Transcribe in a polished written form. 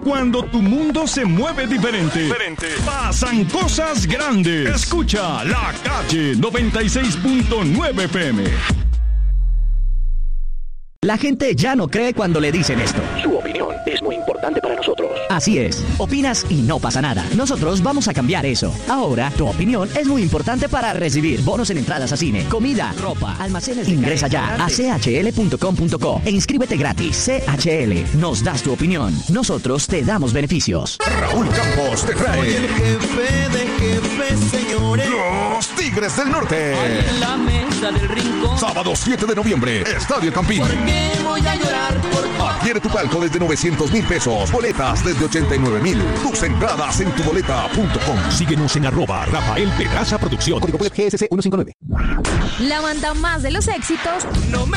Cuando tu mundo se mueve diferente, pasan cosas grandes. Escucha La Calle 96.9 FM. La gente ya no cree cuando le dicen esto. Su opinión es muy importante para nosotros. Así es. Opinas y no pasa nada. Nosotros vamos a cambiar eso. Ahora, tu opinión es muy importante para recibir bonos en entradas a cine, comida, ropa, almacenes de Ingresa ya a chl.com.co e inscríbete gratis. CHL. Nos das tu opinión. Nosotros te damos beneficios. Raúl Campos te trae Soy el jefe de jefes, señores. Los Tigres del Norte. En la mesa del rincón. Sábado 7 de noviembre, Estadio Campín. ¿Por qué voy a llorar por tu... Adquiere tu palco desde 900,000 pesos. Boletas desde 89,000. Tus entradas en tuboleta.com. Síguenos en @Rafael Pedraza Producción. Código PGSC 159. La banda más de los éxitos. No me